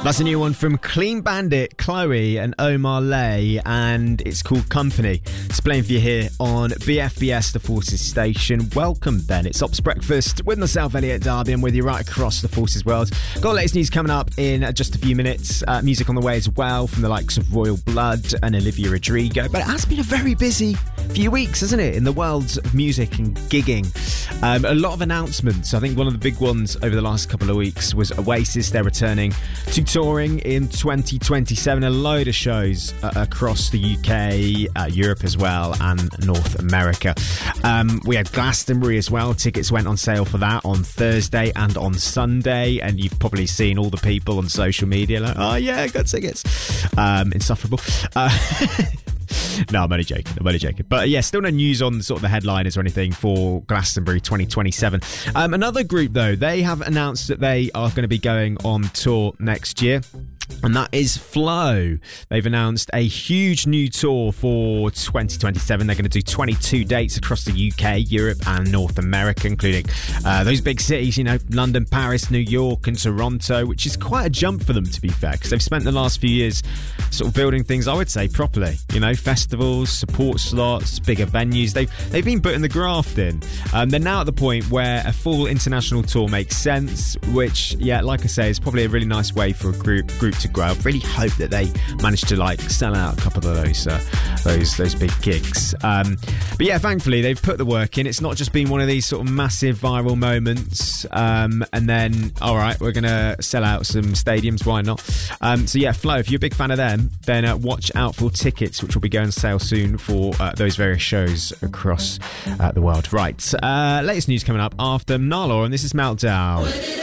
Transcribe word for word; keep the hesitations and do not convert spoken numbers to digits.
That's a new one from Clean Bandit, Chloe and Omar Lay, and it's called Company. It's playing for you here on B F B S, the Forces station. Welcome then. It's Ops Breakfast with myself, Elliot Darby. I'm with you right across the Forces world. Got the latest news coming up in just a few minutes. Uh, music on the way as well from the likes of Royal Blood and Olivia Rodrigo. But it has been a very busy few weeks, hasn't it, in the world of music and gigging. Um, a lot of announcements. I think one of the big ones over the last couple of weeks was Oasis. They're returning to touring in twenty twenty-seven. A load of shows uh, across the U K, uh, Europe as well, and North America. Um, we had Glastonbury as well. Tickets went on sale for that on Thursday and on Sunday, and you've probably seen all the people on social media like, oh yeah, I got tickets. Um, insufferable. Uh, No, I'm only joking. I'm only joking. But yeah, still no news on sort of the headliners or anything for Glastonbury twenty twenty-seven. Um, another group, though, they have announced that they are going to be going on tour next year. And that is Flow. They've announced a huge new tour for twenty twenty-seven. They're going to do twenty-two dates across the U K, Europe and North America, including uh, those big cities, you know, London, Paris, New York and Toronto, which is quite a jump for them, to be fair, because they've spent the last few years sort of building things, I would say, properly. You know, festivals, support slots, bigger venues. They've, they've been putting the graft in. Um, they're now at the point where a full international tour makes sense, which, yeah, like I say, is probably a really nice way for a group group to grow. I really hope that they manage to like sell out a couple of those uh, those those big gigs. Um, but yeah, thankfully they've put the work in. It's not just been one of these sort of massive viral moments um, and then all right, we're gonna sell out some stadiums. Why not? Um, so yeah, Flow. If you're a big fan of them, then uh, watch out for tickets, which will be going on sale soon for uh, those various shows across uh, the world. Right, uh, latest news coming up after Nala, and this is Meltdown.